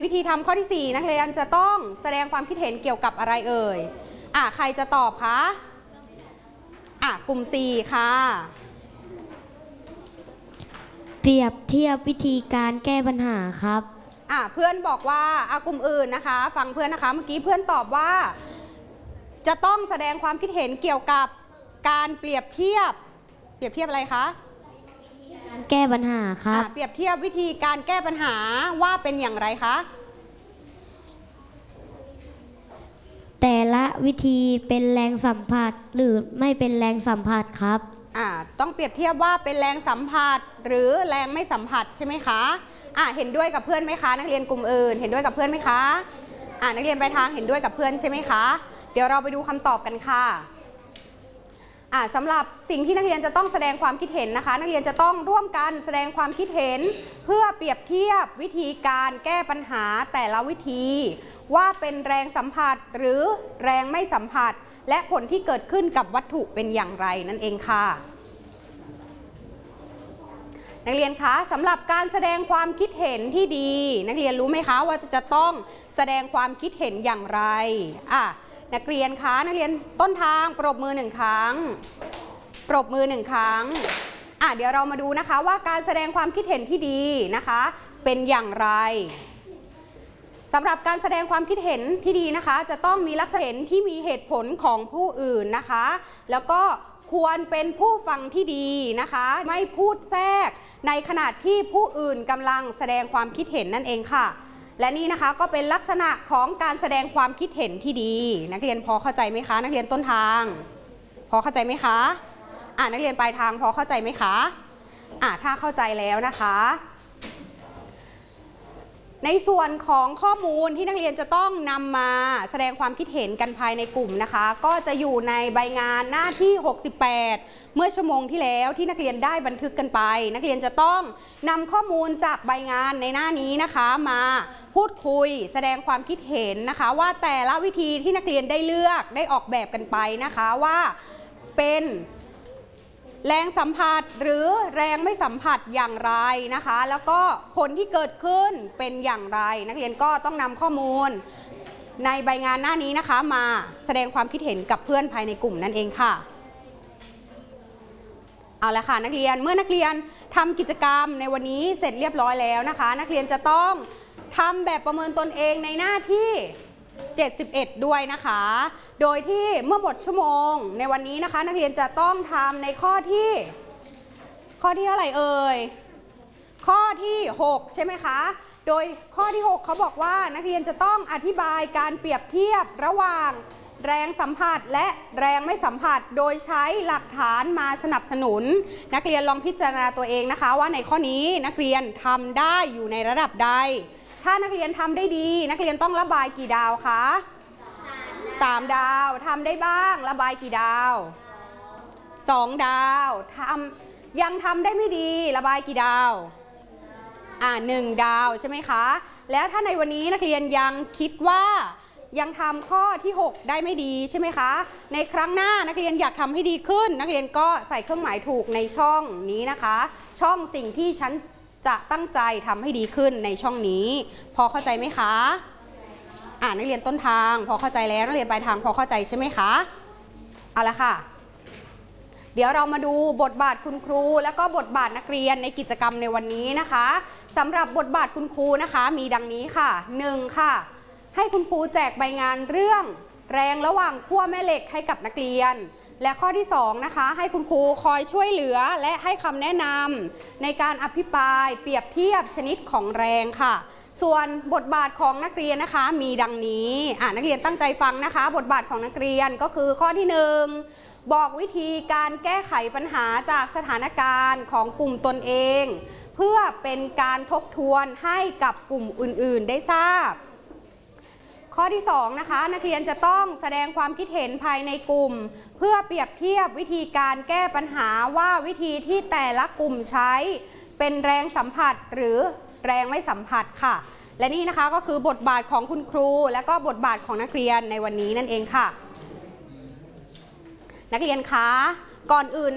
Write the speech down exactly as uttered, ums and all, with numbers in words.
วิธีทำข้อที่สี่นักเรียนจะต้องแสดงความคิดเห็นเกี่ยวกับอะไรเอ่ยอ่ะใครจะตอบคะอ่ะกลุ่มสี่ค่ะเปรียบเทียบวิธีการแก้ปัญหาครับอ่ะเพื่อนบอกว่าอ่ะกลุ่มอื่นนะคะฟังเพื่อนนะคะเมื่อกี้เพื่อนตอบว่าจะต้องแสดงความคิดเห็นเกี่ยวกับการเปรียบเทียบเปรียบเทียบอะไรคะการแก้ปัญหาครับเปรียบเทียบวิธีการแก้ปัญหาว่าเป็นอย่างไรคะแต่ละวิธีเป็นแรงสัมผัสหรือไม่เป็นแรงสัมผัสครับอ่าต้องเปรียบเทียบว่าเป็นแรงสัมผัสหรือแรงไม่สัมผัสใช่ไหมคะอ่าเห็นด้วยกับเพื่อนไหมคะนักเรียนกลุ่มอื่นเห็นด้วยกับเพื่อนไหมคะอ่านักเรียนปลายทางเห็นด้วยกับเพื่อนใช่ไหมคะเดี๋ยวเราไปดูคำตอบกันค่ะอ่าสำหรับสิ่งที่นักเรียนจะต้องแสดงความคิดเห็นนะคะนักเรียนจะต้องร่วมกันแสดงความคิดเห็นเพื่อเปรียบเทียบวิธีการแก้ปัญหาแต่ละวิธีว่าเป็นแรงสัมผัสหรือแรงไม่สัมผัสและผลที่เกิดขึ้นกับวัตถุเป็นอย่างไรนั่นเองค่ะนักเรียนคะสำหรับการแสดงความคิดเห็นที่ดีนักเรียนรู้ไหมคะว่าจะต้องแสดงความคิดเห็นอย่างไรอ่ะนักเรียนคะนักเรียนต้นทางปรบมือหนึ่งครั้งปรบมือหนึ่งครั้งอ่ะเดี๋ยวเรามาดูนะคะว่าการแสดงความคิดเห็นที่ดีนะคะเป็นอย่างไรสำหรับการแสดงความคิดเห็นที่ดีนะคะจะต้องมีลักษณะเห็นที่มีเหตุผลของผู้อื่นนะคะแล้วก็ควรเป็นผู้ฟังที่ดีนะคะไม่พูดแทรกในขณะที่ผู้อื่นกำลังแสดงความคิดเห็นนั่นเองค่ะและนี่นะคะก็เป็นลักษณะของการแสดงความคิดเห็นที่ดีนักเรียนพอเข้าใจไหมคะนักเรียนต้นทางพอเข้าใจไหมคะอ่านักเรียนปลายทางพอเข้าใจไหมคะอ่าถ้าเข้าใจแล้วนะคะในส่วนของข้อมูลที่นักเรียนจะต้องนำมาแสดงความคิดเห็นกันภายในกลุ่มนะคะก็จะอยู่ในใบงานหน้าที่หกสิบแปดเมื่อชั่วโมงที่แล้วที่นักเรียนได้บันทึกกันไปนักเรียนจะต้องนำข้อมูลจากใบงานในหน้านี้นะคะมาพูดคุยแสดงความคิดเห็นนะคะว่าแต่ละวิธีที่นักเรียนได้เลือกได้ออกแบบกันไปนะคะว่าเป็นแรงสัมผัสหรือแรงไม่สัมผัสอย่างไรนะคะแล้วก็ผลที่เกิดขึ้นเป็นอย่างไรนักเรียนก็ต้องนำข้อมูลในใบงานหน้านี้นะคะมาแสดงความคิดเห็นกับเพื่อนภายในกลุ่มนั่นเองค่ะเอาละค่ะนักเรียนเมื่อนักเรียนทำกิจกรรมในวันนี้เสร็จเรียบร้อยแล้วนะคะนักเรียนจะต้องทำแบบประเมินตนเองในหน้าที่เจ็ดสิบเอ็ดด้วยนะคะโดยที่เมื่อหมดชั่วโมงในวันนี้นะคะนักเรียนจะต้องทำในข้อที่ข้อที่เท่าไหร่เอ่ยข้อที่หกใช่ไหมคะโดยข้อที่หกเขาบอกว่านักเรียนจะต้องอธิบายการเปรียบเทียบระหว่างแรงสัมผัสและแรงไม่สัมผัสโดยใช้หลักฐานมาสนับสนุนนักเรียนลองพิจารณาตัวเองนะคะว่าในข้อนี้นักเรียนทำได้อยู่ในระดับใดถ้านักเรียนทำได้ดีนักเรียนต้องระบายกี่ดาวคะสามดาวทำได้บ้างระบายกี่ดาวสองดาวทำยังทำได้ไม่ดีระบายกี่ดาวอ่าหนึ่งดาวใช่ไหมคะแล้วถ้าในวันนี้นักเรียนยังคิดว่ายังทำข้อที่หกได้ไม่ดีใช่ไหมคะในครั้งหน้านักเรียนอยากทำให้ดีขึ้นนักเรียนก็ใส่เครื่องหมายถูกในช่องนี้นะคะช่องสิ่งที่ฉันจะตั้งใจทำให้ดีขึ้นในช่องนี้พอเข้าใจไหมคะอ่านักเรียนต้นทางพอเข้าใจแล้วนักเรียนปลายทางพอเข้าใจใช่ไหมคะเอาละค่ะเดี๋ยวเรามาดูบทบาทคุณครูแล้วก็บทบาทนักเรียนในกิจกรรมในวันนี้นะคะสำหรับบทบาทคุณครูนะคะมีดังนี้ค่ะหนึ่งค่ะให้คุณครูแจกใบงานเรื่องแรงระหว่างขั้วแม่เหล็กให้กับนักเรียนและข้อที่สองนะคะให้คุณครูคอยช่วยเหลือและให้คำแนะนำในการอภิปรายเปรียบเทียบชนิดของแรงค่ะส่วนบทบาทของนักเรียนนะคะมีดังนี้อ่านักเรียนตั้งใจฟังนะคะบทบาทของนักเรียนก็คือข้อที่หนึ่งบอกวิธีการแก้ไขปัญหาจากสถานการณ์ของกลุ่มตนเองเพื่อเป็นการทบทวนให้กับกลุ่มอื่นๆได้ทราบข้อที่สองนะคะนักเรียนจะต้องแสดงความคิดเห็นภายในกลุ่มเพื่อเปรียบเทียบวิธีการแก้ปัญหาว่าวิธีที่แต่ละกลุ่มใช้เป็นแรงสัมผัสหรือแรงไม่สัมผัสค่ะและนี่นะคะก็คือบทบาทของคุณครูและก็บทบาทของนักเรียนในวันนี้นั่นเองค่ะนักเรียนคะก่อนอื่น